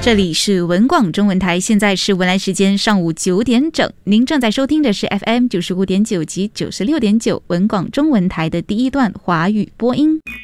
这里是文广中文台，现在是文莱时间上午9点整，您正在收听的是 FM 95.9及96.9文广中文台的第一段华语播音。